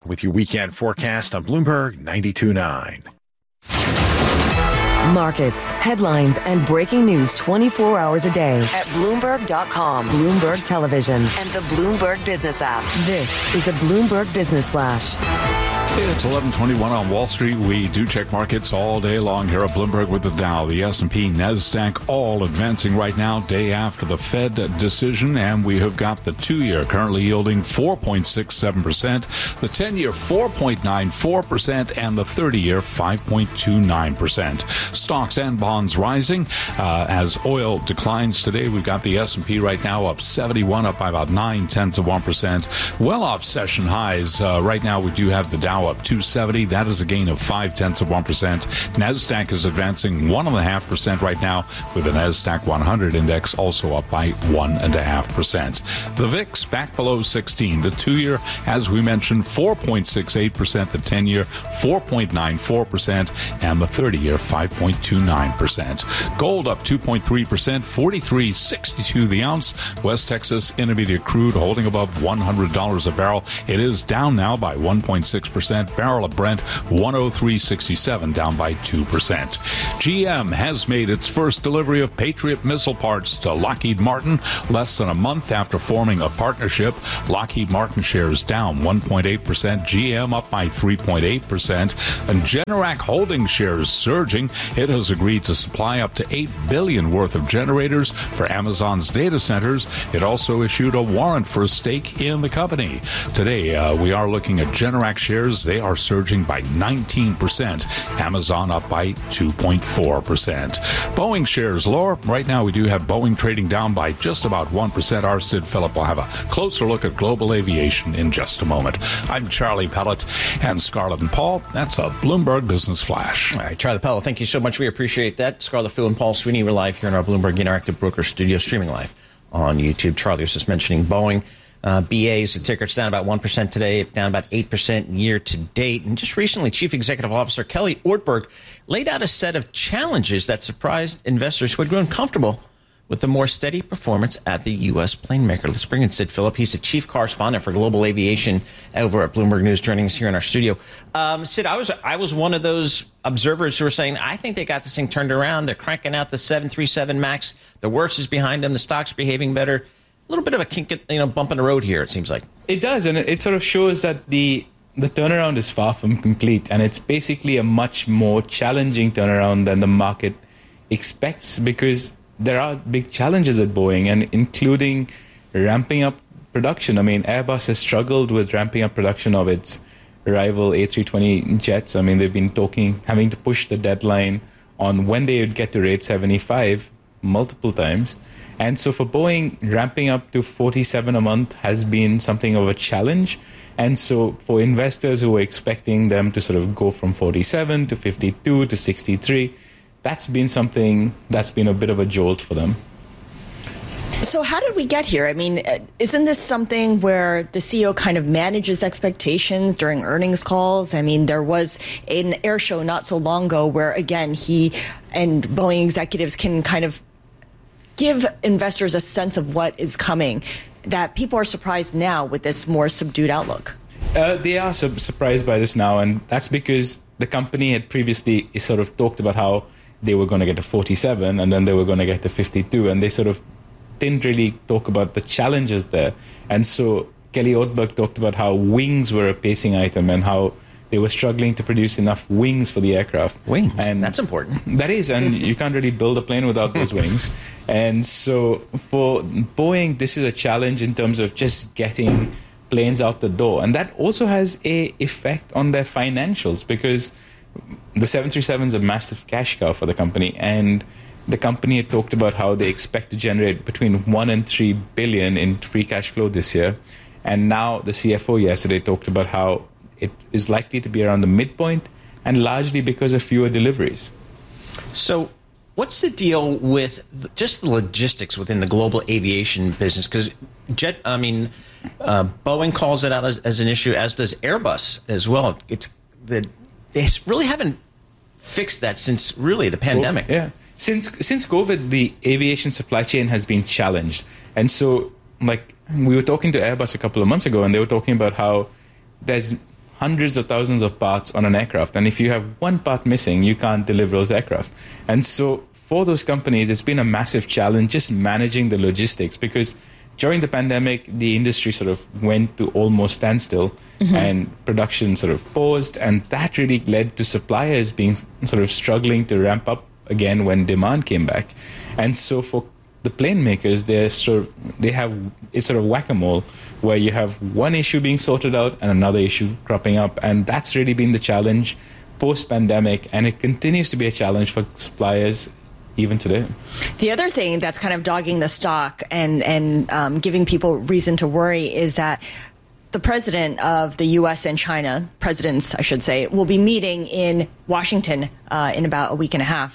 with your weekend forecast on Bloomberg 92.9. Markets, headlines, and breaking news 24 hours a day at Bloomberg.com, Bloomberg Television, and the Bloomberg Business app. This is a Bloomberg Business Flash. It's 11:21 on Wall Street. We do check markets all day long here at Bloomberg with the Dow, the S&P, NASDAQ, all advancing right now, day after the Fed decision. And we have got the 2-year currently yielding 4.67%, the 10-year 4.94%, and the 30-year 5.29%. Stocks and bonds rising as oil declines today. We've got the S&P right now up 71, up by about 0.9%, well off session highs. Right now we do have the Dow up 270. That is a gain of 0.5%. NASDAQ is advancing 1.5% right now, with the NASDAQ 100 index also up by 1.5%. The VIX back below 16. The 2-year, as we mentioned, 4.68%. The 10-year, 4.94%. And the 30-year, 5.29%. Gold up 2.3%, 43.62 the ounce. West Texas Intermediate crude holding above $100 a barrel. It is down now by 1.6%. Barrel of Brent 103.67, down by 2%. GM has made its first delivery of Patriot missile parts to Lockheed Martin less than a month after forming a partnership. Lockheed Martin shares down 1.8%, GM up by 3.8%, and Generac Holdings shares surging. It has agreed to supply up to $8 billion worth of generators for Amazon's data centers. It also issued a warrant for a stake in the company. Today, we are looking at Generac shares. They are surging by 19%. Amazon up by 2.4%. Boeing shares lower. Right now, we do have Boeing trading down by just about 1%. Our Sid Phillip will have a closer look at global aviation in just a moment. I'm Charlie Pellet and Scarlett and Paul. That's a Bloomberg Business Flash. All right, Charlie Pellet, thank you so much. We appreciate that. Scarlett, Phil, and Paul Sweeney, we're live here in our Bloomberg Interactive Broker Studio, streaming live on YouTube. Charlie was just mentioning Boeing. BA's the ticker, it's down about 1% today, down about 8% year to date. And just recently, Chief Executive Officer Kelly Ortberg laid out a set of challenges that surprised investors who had grown comfortable with the more steady performance at the U.S. plane maker. Let's bring in Sid Phillip. He's the chief correspondent for global aviation over at Bloomberg News, joining us here in our studio. Sid, I was one of those observers who were saying, I think they got this thing turned around. They're cranking out the 737 MAX. The worst is behind them. The stock's behaving better. A little bit of a bump in the road here, it seems like. It does, and it sort of shows that the turnaround is far from complete, and it's basically a much more challenging turnaround than the market expects, because there are big challenges at Boeing, and including ramping up production. I mean, Airbus has struggled with ramping up production of its rival A320 jets. I mean, they've been having to push the deadline on when they would get to rate 75 multiple times. And so for Boeing, ramping up to 47 a month has been something of a challenge. And so for investors who were expecting them to sort of go from 47 to 52 to 63, that's been something that's been a bit of a jolt for them. So how did we get here? I mean, isn't this something where the CEO kind of manages expectations during earnings calls? I mean, there was an air show not so long ago where, again, he and Boeing executives can kind of give investors a sense of what is coming, that people are surprised now with this more subdued outlook. They are surprised by this now, and that's because the company had previously sort of talked about how they were going to get to 47 and then they were going to get to 52, and they sort of didn't really talk about the challenges there. And so Kelly Ortberg talked about how wings were a pacing item and how they were struggling to produce enough wings for the aircraft. Wings, and that's important. That is, and you can't really build a plane without those wings. And so for Boeing, this is a challenge in terms of just getting planes out the door. And that also has an effect on their financials, because the 737 is a massive cash cow for the company. And the company had talked about how they expect to generate between 1 and 3 billion in free cash flow this year. And now the CFO yesterday talked about how it is likely to be around the midpoint, and largely because of fewer deliveries. So what's the deal with just the logistics within the global aviation business? Because Boeing calls it out as an issue, as does Airbus as well. They really haven't fixed that since really the pandemic. Yeah. Since COVID, the aviation supply chain has been challenged. And so, like, we were talking to Airbus a couple of months ago, and they were talking about how there's hundreds of thousands of parts on an aircraft. And if you have one part missing, you can't deliver those aircraft. And so for those companies, it's been a massive challenge just managing the logistics, because during the pandemic, the industry sort of went to almost standstill and production sort of paused. And that really led to suppliers being sort of struggling to ramp up again when demand came back. And so for the plane makers, it's sort of whack-a-mole, where you have one issue being sorted out and another issue cropping up. And that's really been the challenge post-pandemic. And it continues to be a challenge for suppliers even today. The other thing that's kind of dogging the stock and giving people reason to worry is that the president of the U.S. and China, presidents, I should say, will be meeting in Washington in about a week and a half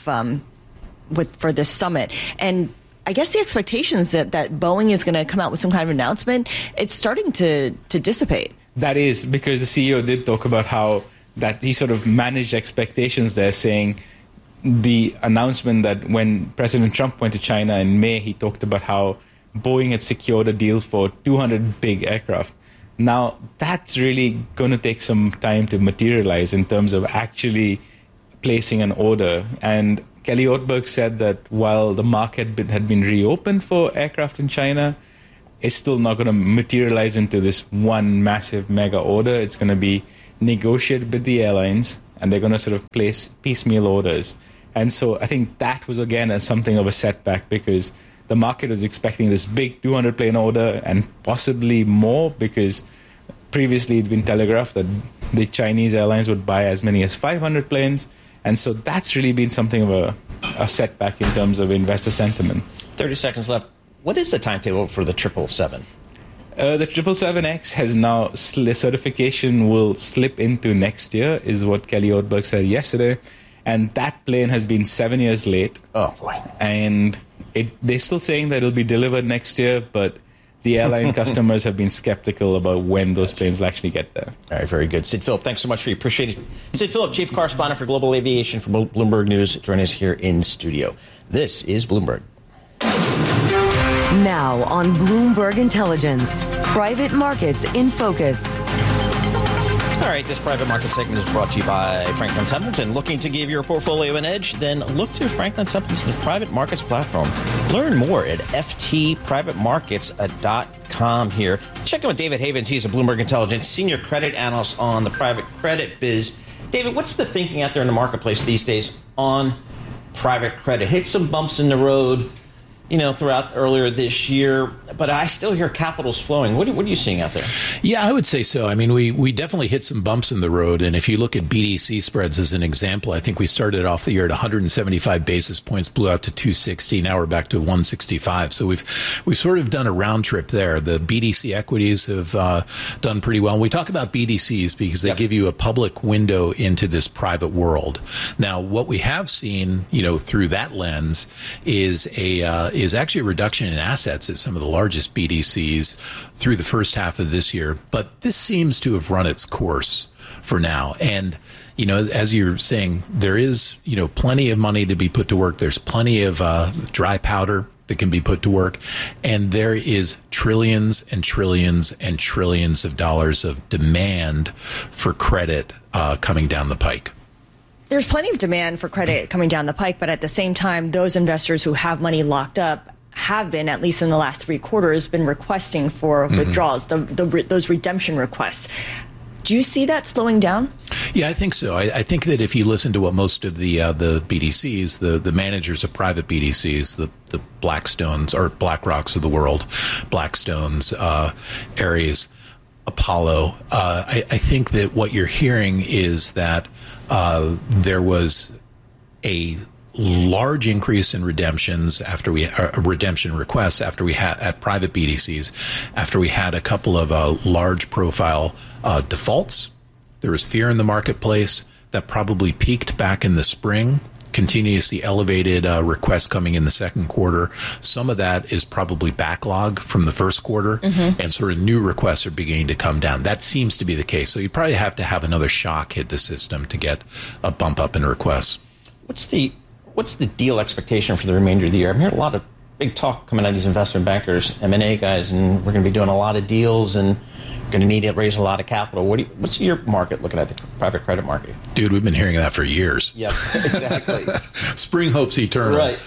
for this summit. And I guess the expectations that Boeing is going to come out with some kind of announcement, it's starting to dissipate. That is because the CEO did talk about how that he sort of managed expectations there, saying the announcement that when President Trump went to China in May, he talked about how Boeing had secured a deal for 200 big aircraft. Now, that's really going to take some time to materialize in terms of actually placing an order. And Kelly Ortberg said that while the market had been reopened for aircraft in China, it's still not going to materialize into this one massive mega order. It's going to be negotiated with the airlines, and they're going to sort of place piecemeal orders. And so I think that was, again, something of a setback, because the market was expecting this big 200-plane order and possibly more, because previously it'd been telegraphed that the Chinese airlines would buy as many as 500 planes. And so that's really been something of a setback in terms of investor sentiment. 30 seconds left. What is the timetable for the 777? The 777X has now certification will slip into next year, is what Kelly Ortberg said yesterday. And that plane has been 7 years late. Oh, boy. And they're still saying that it'll be delivered next year, but the airline customers have been skeptical about when those planes will actually get there. All right, very good. Sid Phillip, thanks so much for your appreciate it. Sid Phillip, Chief Correspondent for Global Aviation from Bloomberg News, joining us here in studio. This is Bloomberg. Now on Bloomberg Intelligence, private markets in focus. All right, this private market segment is brought to you by Franklin Templeton. Looking to give your portfolio an edge? Then look to Franklin Templeton's private markets platform. Learn more at ftprivatemarkets.com here. Check in with David Havens. He's a Bloomberg Intelligence senior credit analyst on the private credit biz. David, what's the thinking out there in the marketplace these days on private credit? Hit some bumps in the road, throughout earlier this year, but I still hear capital's flowing. What are you seeing out there? Yeah, I would say so. I mean, we definitely hit some bumps in the road. And if you look at BDC spreads as an example, I think we started off the year at 175 basis points, blew out to 260. Now we're back to 165. So we've sort of done a round trip there. The BDC equities have done pretty well. And we talk about BDCs because they give you a public window into this private world. Now, what we have seen, through that lens is actually a reduction in assets at some of the largest BDCs through the first half of this year. But this seems to have run its course for now. And, as you're saying, there is, plenty of money to be put to work. There's plenty of dry powder that can be put to work. And there is trillions and trillions and trillions of dollars of demand for credit coming down the pike. There's plenty of demand for credit coming down the pike, but at the same time, those investors who have money locked up have been, at least in the last 3 quarters, been requesting for withdrawals, those redemption requests. Do you see that slowing down? Yeah, I think so. I think that if you listen to what most of the BDCs, the managers of private BDCs, the Blackstones or BlackRocks of the world, Blackstones, Ares, Apollo, I think that what you're hearing is that there was a large increase in redemptions redemption requests after we had at private BDCs, after we had a couple of large profile defaults. There was fear in the marketplace that probably peaked back in the spring. Continuously elevated requests coming in the second quarter. Some of that is probably backlog from the first quarter, and sort of new requests are beginning to come down. That seems to be the case. So you probably have to have another shock hit the system to get a bump up in requests. What's the deal expectation for the remainder of the year? I'm hearing a lot of big talk coming out of these investment bankers, M&A guys, and we're going to be doing a lot of deals and going to need to raise a lot of capital. What's your market looking at, the private credit market? Dude, we've been hearing that for years. Yeah, exactly. Spring hope's eternal. Right.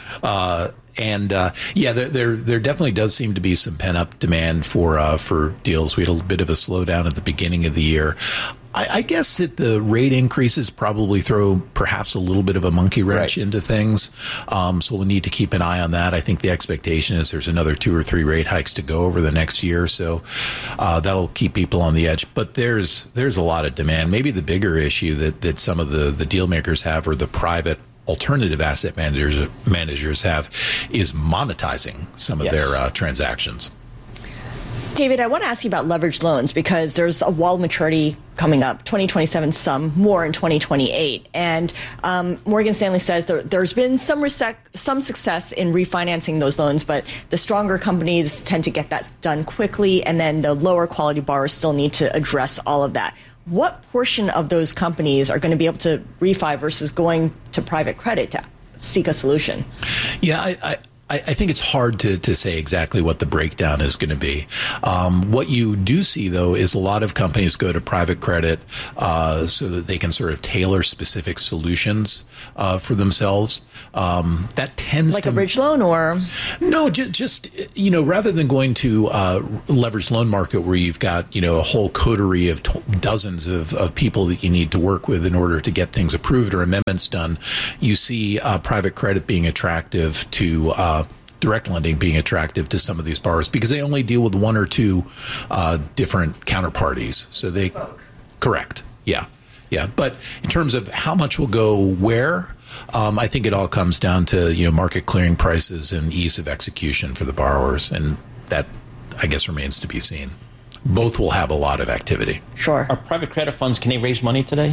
There definitely does seem to be some pent-up demand for deals. We had a bit of a slowdown at the beginning of the year. I guess that the rate increases probably throw perhaps a little bit of a monkey wrench into things. So we'll need to keep an eye on that. I think the expectation is there's another 2 or 3 rate hikes to go over the next year. So that'll keep people on the edge. But there's a lot of demand. Maybe the bigger issue that some of the deal makers have, or the private alternative asset managers have, is monetizing some of their transactions. David, I want to ask you about leveraged loans because there's a wall maturity coming up, 2027, some more in 2028. And Morgan Stanley says there's been some success in refinancing those loans, but the stronger companies tend to get that done quickly, and then the lower quality borrowers still need to address all of that. What portion of those companies are going to be able to refi versus going to private credit to seek a solution? Yeah, I think it's hard to say exactly what the breakdown is going to be. What you do see, though, is a lot of companies go to private credit so that they can sort of tailor specific solutions for themselves. That tends like a bridge loan, or no, just rather than going to leveraged loan market where you've got a whole coterie of dozens of people that you need to work with in order to get things approved or amendments done. You see private credit being attractive to direct lending being attractive to some of these borrowers because they only deal with 1 or 2 different counterparties. So they, correct. Yeah. But in terms of how much will go where, I think it all comes down to, market clearing prices and ease of execution for the borrowers. And that, I guess, remains to be seen. Both will have a lot of activity. Sure. Are private credit funds, can they raise money today?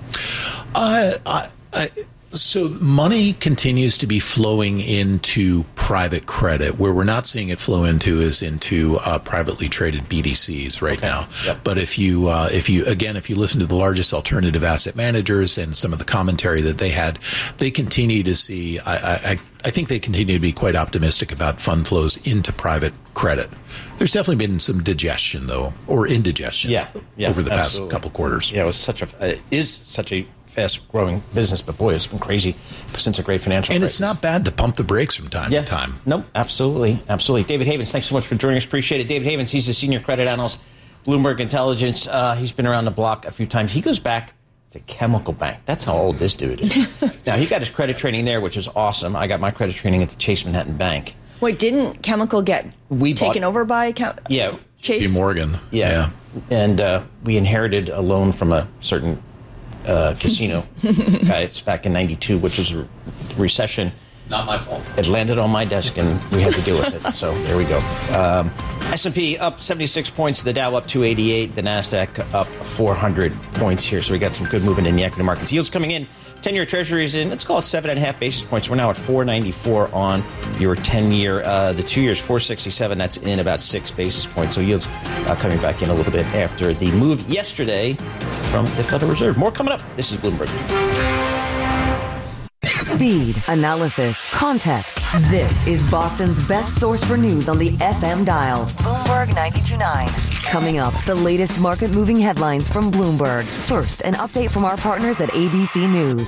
So money continues to be flowing into private credit. Where we're not seeing it flow into is into privately traded BDCs right now. Yep. But if you listen to the largest alternative asset managers and some of the commentary that they had, they continue to see. I think they continue to be quite optimistic about fund flows into private credit. There's definitely been some digestion, though, or indigestion, over the past couple quarters. Yeah, it is such a fast-growing business, but boy, it's been crazy since a great financial crisis. And it's not bad to pump the brakes from time to time. No, absolutely. David Havens, thanks so much for joining us. Appreciate it. David Havens, he's a senior credit analyst, Bloomberg Intelligence. He's been around the block a few times. He goes back to Chemical Bank. That's how old this dude is. Now, he got his credit training there, which is awesome. I got my credit training at the Chase Manhattan Bank. Wait, didn't Chemical get taken over by Chase? JP Morgan. Yeah. And we inherited a loan from a certain casino guys back in 92, which was a recession. Not my fault. It landed on my desk, and we had to deal with it. So there we go. S&P up 76 points. The Dow up 288. The NASDAQ up 400 points here. So we got some good movement in the equity markets. Yields coming in. 10-year Treasury is in, let's call it 7.5 basis points. We're now at 494 on your 10-year. The 2 years, 467. That's in about 6 basis points. So yields coming back in a little bit after the move yesterday from the Federal Reserve. More coming up. This is Bloomberg. Speed, analysis, context. This is Boston's best source for news on the FM dial. Bloomberg 92.9. Coming up, the latest market-moving headlines from Bloomberg. First, an update from our partners at ABC News.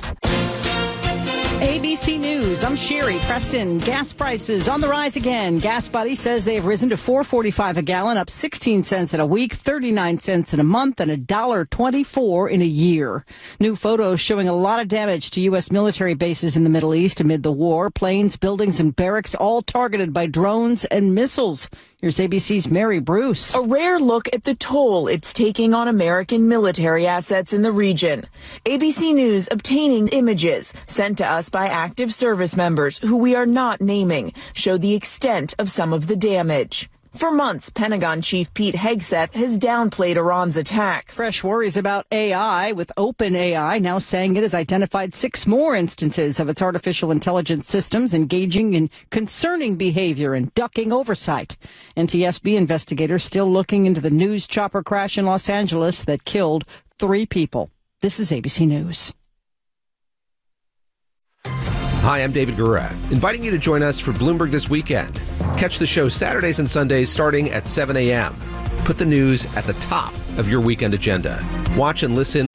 ABC News, I'm Sherry Preston. Gas prices on the rise again. Gas Buddy says they have risen to $4.45 a gallon, up 16 cents in a week, 39 cents in a month, and $1.24 in a year. New photos showing a lot of damage to U.S. military bases in the Middle East amid the war. Planes, buildings, and barracks all targeted by drones and missiles. Here's ABC's Mary Bruce. A rare look at the toll it's taking on American military assets in the region. ABC News obtaining images sent to us by active service members who we are not naming show the extent of some of the damage. For months, Pentagon Chief Pete Hegseth has downplayed Iran's attacks. Fresh worries about AI, with OpenAI now saying it has identified 6 more instances of its artificial intelligence systems engaging in concerning behavior and ducking oversight. NTSB investigators still looking into the news chopper crash in Los Angeles that killed 3 people. This is ABC News. Hi, I'm David Gura, inviting you to join us for Bloomberg This Weekend. Catch the show Saturdays and Sundays starting at 7 a.m. Put the news at the top of your weekend agenda. Watch and listen